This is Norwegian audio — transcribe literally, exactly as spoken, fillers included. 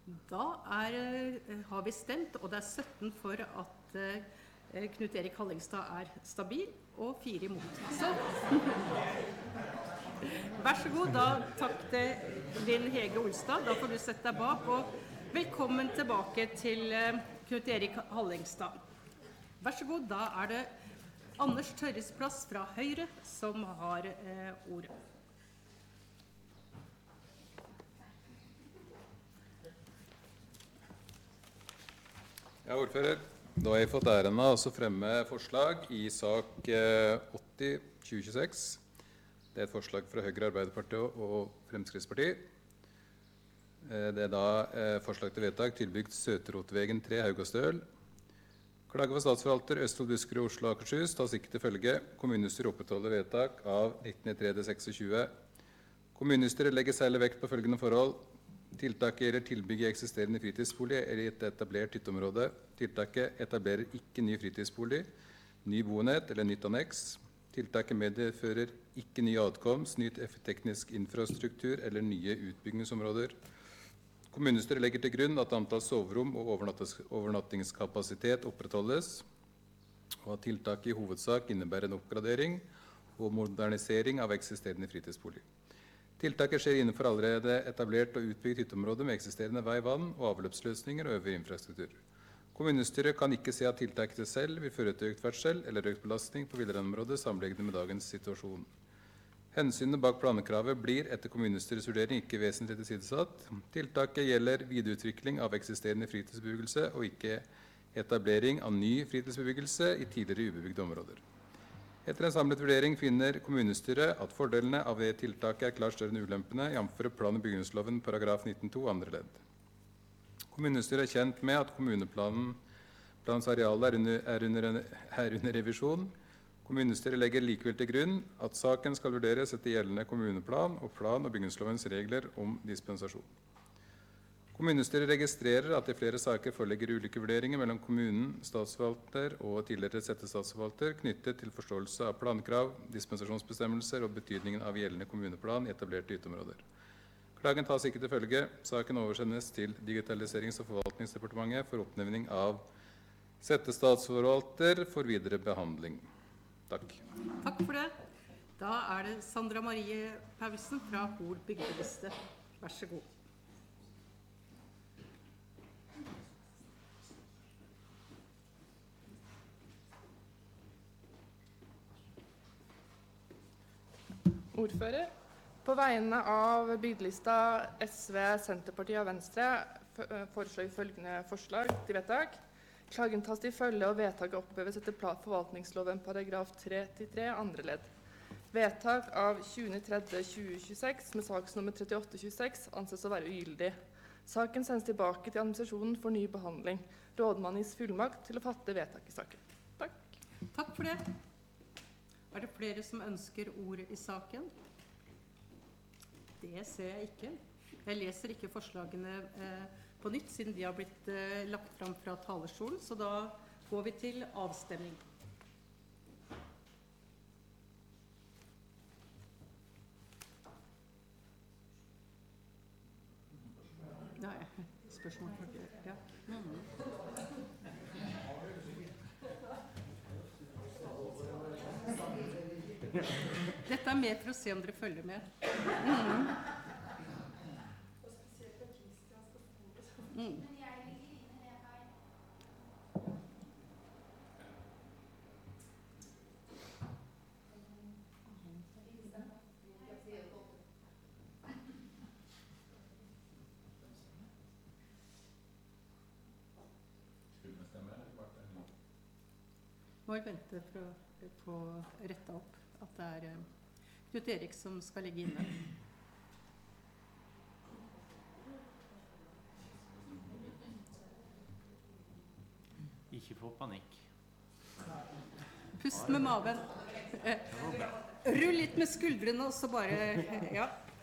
Da er, har vi stemt, og det er sytten for at uh, Knut Erik Hallingstad er stabil, og fire imot. Så, vær så god, da takk til Linn Hege Olstad. Da får du sette deg bak, og velkommen tilbake til uh, Knut Erik Hallingstad. Vær så god, da er det Anders Tørres Plass fra Høyre som har uh, ordet. Ja, ordfører. Da har jeg fått æren av å fremme forslag i sak åtti tjue tjueseks. Det er et forslag fra Høyre, Arbeiderpartiet og Fremskrittspartiet. Det er da forslag til vedtak tilbygd Søterotvegen tre Haugastøl. Klage for statsforvalter Østfold, Buskerud, Oslo og Akershus tas ikke til følge. Kommunestyret opprettholder vedtak av nittende tredje tjueseks. Kommunestyret legger særlig vekt på følgende forhold. Tiltaket gjelder tilbygg i eksisterende fritidsbolig eller i et etablert hytteområde. Tiltaket etablerer ikke ny fritidsbolig, ny boenhet eller nytt anneks. Tiltaket medfører ikke ny adkomst, ny teknisk infrastruktur eller nye utbyggingsområder. Kommunestyret legger til grunn at antall soverom og overnattingskapasitet opprettholdes, og at tiltaket i hovedsak innebærer en oppgradering og modernisering av eksisterende fritidsbolig. Tiltaket skjer innenfor allerede etablert og utbygd hytteområde med eksisterende vei, vann og avløpsløsninger og øvrig infrastruktur. Kommunestyret kan ikke se at tiltaket til selv vil føre til økt ferdsel eller økt belastning på villreinområdet sammenlignet med dagens situasjon. Hensynene bak plankravet blir etter kommunestyrets vurdering ikke vesentlig tilsidesatt. Tiltaket gjelder videreutvikling av eksisterende fritidsbebyggelse og ikke etablering av ny fritidsbebyggelse i tidligere ubebygde områder. Etter en samlet vurdering finner kommunestyret at fordelene av det tiltaket er klart større enn ulempene, jf. plan- og bygningsloven paragraf nitten to andre ledd. Kommunestyret er kjent med at kommuneplanens areal er under, er, under, er under revisjon. Kommunestyret legger likevel til grunn at saken skal vurderes etter gjeldende kommuneplan og plan- og bygningslovens regler om dispensasjon. Kommunestyret registrerer at i flere saker foreligger ulike vurderinger mellom kommunen, statsforvalter og tidligere settestatsforvalter knyttet til forståelse av plankrav, dispensasjonsbestemmelser og betydningen av gjeldende kommuneplan i etablerte hytteområder. Klagen tas ikke til følge. Saken oversendes til Digitaliserings- og forvaltningsdepartementet for oppnevning av settestatsforvalter for videre behandling. Takk. Takk for det. Da er det Sandra Marie Paulsen fra Hol bygdeliste. Vær så god. Ordfører. På vegne av bygdelista S V, Senterpartiet og Venstre foreslår vi følgende forslag til vedtak. Klagen tas til følge og vedtaket oppheves etter forvaltningsloven paragraf trettitre andre ledd. Vedtak av tjuende tredje tjue tjueseks med saksnummer trettiåtte tjueseks anses å være ugyldig. Saken sendes tilbake til administrasjonen for ny behandling. Rådmannen gis fullmakt til å fatte vedtak i saken. Takk. Takk for det. Er det flere som ønsker ord i saken? Det ser jeg ikke. Jeg leser ikke forslagene eh, på nytt, siden de har blitt eh, lagt frem fra talerstolen, så da går vi til avstemning. Nei, spørsmål for det. Ja. Mm. Dette er mer for å se om dere følger med. Mm. Mm. Må vi vente for å få rettet opp at det er Knut Erik som skal ligge inne. Ikke få panikk. Pust med maven. Rull litt med skuldrene, og så bare, ja.